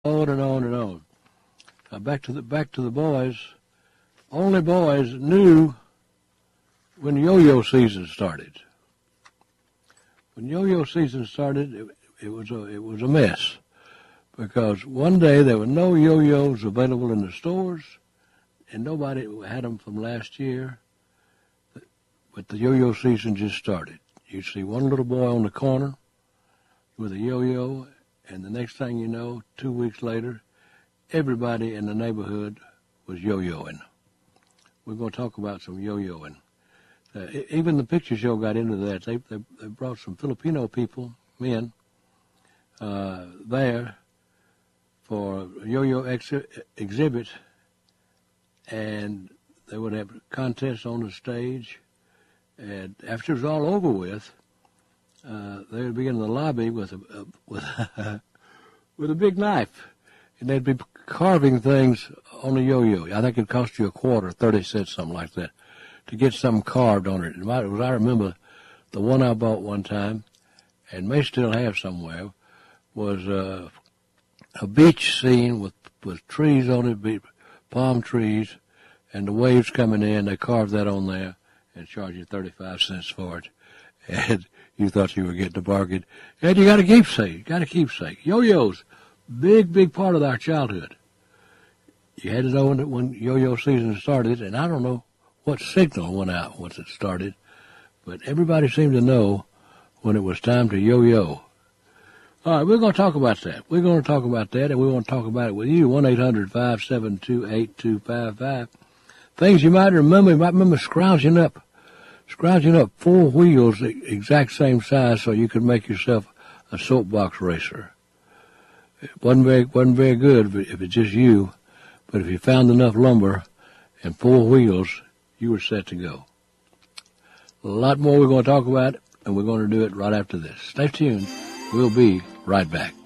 on and on and on. Back to the boys. Only boys knew when yo-yo season started. When yo-yo season started, it was a mess, because one day there were no yo-yos available in the stores, and nobody had them from last year. But the yo-yo season just started. You'd see one little boy on the corner with a yo-yo, and the next thing you know, 2 weeks later, everybody in the neighborhood was yo-yoing. We're going to talk about some yo-yoing. Even the picture show got into that. They brought some Filipino people, men, there for a yo-yo exhibit, and they would have contests on the stage. And after it was all over with, they would be in the lobby with a big knife, and they'd be carving things on a yo-yo. I think it cost you a quarter, 30 cents, something like that, to get something carved on it. I remember the one I bought one time, and may still have somewhere, was a beach scene with trees on it, palm trees, and the waves coming in. They carved that on there and charged you 35 cents for it. And you thought you were getting a bargain. And you got a keepsake. Yo-yos, big part of our childhood. You had to know when yo-yo season started, and I don't know what signal went out once it started, but everybody seemed to know when it was time to yo-yo. All right, we're going to talk about that. And we want to talk about it with you, 1-800-572-8255. Things you might remember. You might remember scrounging up 4 wheels the exact same size so you could make yourself a soapbox racer. It wasn't very good if it's just you, but if you found enough lumber and 4 wheels, you were set to go. A lot more we're going to talk about, and we're going to do it right after this. Stay tuned. We'll be right back.